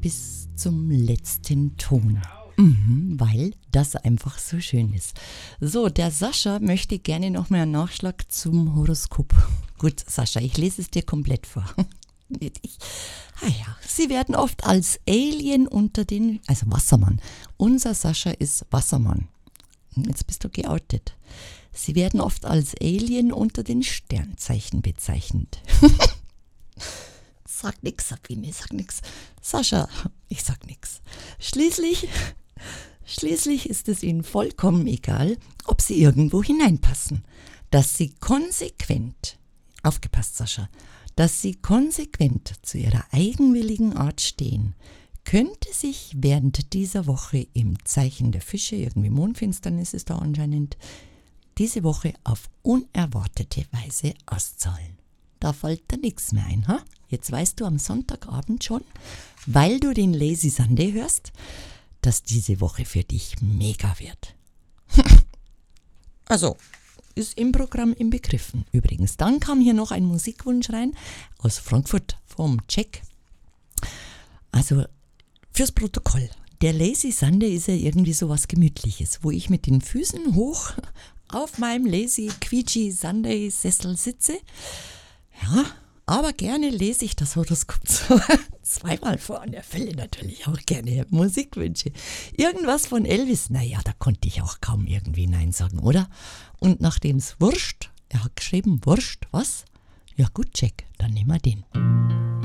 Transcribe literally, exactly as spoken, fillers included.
bis zum letzten Ton. Mhm, weil das einfach so schön ist. So, der Sascha möchte gerne noch mal einen Nachschlag zum Horoskop. Gut, Sascha, ich lese es dir komplett vor. Ich, ah ja, sie werden oft als Alien unter den, also Wassermann. Unser Sascha ist Wassermann. Jetzt bist du geoutet. Sie werden oft als Alien unter den Sternzeichen bezeichnet. Sag nix, Sabine, sag nix. Sascha, ich sag nix. Schließlich, schließlich ist es ihnen vollkommen egal, ob sie irgendwo hineinpassen. Dass sie konsequent, aufgepasst Sascha, dass sie konsequent zu ihrer eigenwilligen Art stehen, könnte sich während dieser Woche im Zeichen der Fische, irgendwie Mondfinsternis ist da anscheinend, diese Woche auf unerwartete Weise auszahlen. Da fällt dir nichts mehr ein, ha? Jetzt weißt du am Sonntagabend schon, weil du den Lazy Sunday hörst, dass diese Woche für dich mega wird. Also, ist im Programm inbegriffen übrigens. Dann kam hier noch ein Musikwunsch rein aus Frankfurt vom Jack. Also, fürs Protokoll. Der Lazy Sunday ist ja irgendwie so was Gemütliches, wo ich mit den Füßen hoch auf meinem Lazy Quietschi Sunday Sessel sitze. Ja, aber gerne lese ich das Horoskop zweimal vor und erfülle natürlich auch gerne Musikwünsche. Irgendwas von Elvis, naja, da konnte ich auch kaum irgendwie Nein sagen, oder? Und nachdem es Wurscht, er hat geschrieben Wurscht, was? Ja gut, Jack, dann nehmen wir den.